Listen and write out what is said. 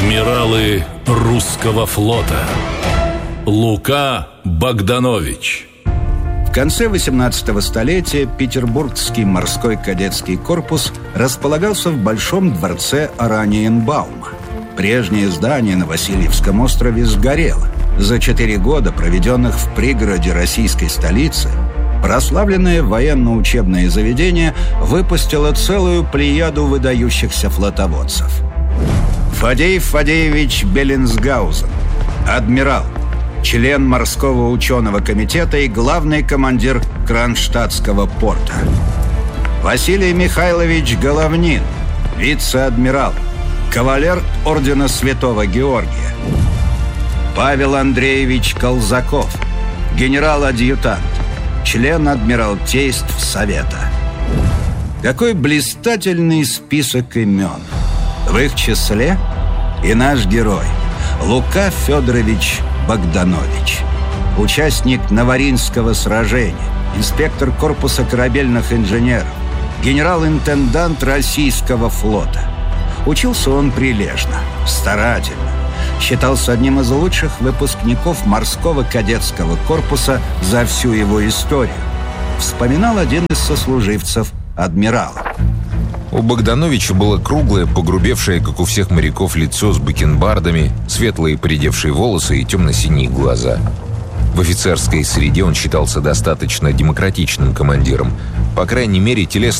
Адмиралы русского флота. Лука Богданович. В конце 18-го столетия Петербургский морской кадетский корпус располагался в Большом дворце Ораниенбаума. Прежнее здание на Васильевском острове сгорело. За 4 года, проведенных в пригороде российской столицы, прославленное военно-учебное заведение выпустило целую плеяду выдающихся флотоводцев. Фадей Фадеевич Беллинсгаузен, адмирал, член морского ученого комитета и главный командир Кронштадтского порта. Василий Михайлович Головнин, вице-адмирал, кавалер ордена Святого Георгия. Павел Андреевич Колзаков, генерал-адъютант, член Адмиралтейств Совета. Какой блистательный список имен! В их числе и наш герой Лука Федорович Богданович, участник Новоринского сражения, инспектор корпуса корабельных инженеров, генерал-интендант Российского флота. Учился он прилежно, старательно, считался одним из лучших выпускников морского кадетского корпуса за всю его историю. Вспоминал один из сослуживцев адмирала. У Богдановича было круглое, погрубевшее, как у всех моряков, лицо с бакенбардами, светлые поредевшие волосы и темно-синие глаза. В офицерской среде он считался достаточно демократичным командиром. По крайней мере, телесные